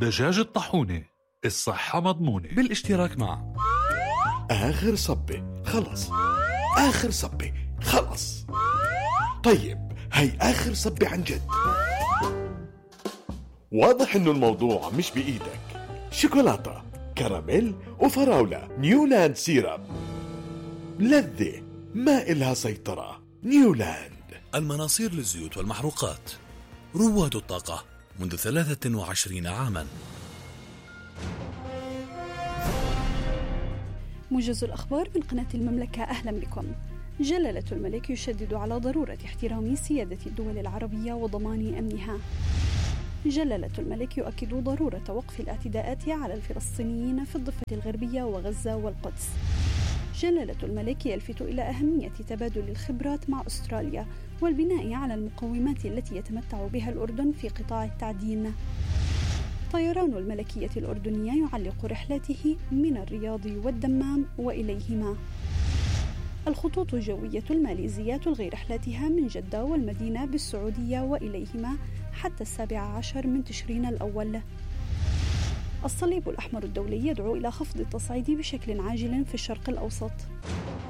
دجاج الطاحونة، الصحة مضمونة، بالاشتراك مع آخر صبة خلص، آخر صبة خلص. طيب هاي آخر صبة عن جد. واضح إنه الموضوع مش بإيدك. شوكولاتة، كراميل وفراولة، نيولاند سيرب، لذة ما إلها سيطرة. نيولاند. المناصير للزيوت والمحروقات، رواد الطاقة منذ 23 عاما. موجز الأخبار من قناة المملكة، أهلا بكم. جلالة الملك يشدد على ضرورة احترام سيادة الدول العربية وضمان أمنها. جلالة الملك يؤكد ضرورة وقف الاعتداءات على الفلسطينيين في الضفة الغربية وغزة والقدس. جلالة الملك يلفت إلى أهمية تبادل الخبرات مع أستراليا والبناء على المقومات التي يتمتع بها الأردن في قطاع التعدين. طيران الملكية الأردنية يعلق رحلاته من الرياض والدمام وإليهما. الخطوط الجوية الماليزية تلغي رحلاتها من جدة والمدينة بالسعودية وإليهما حتى 17 من تشرين الأول. الصليب الأحمر الدولي يدعو إلى خفض التصعيد بشكل عاجل في الشرق الأوسط.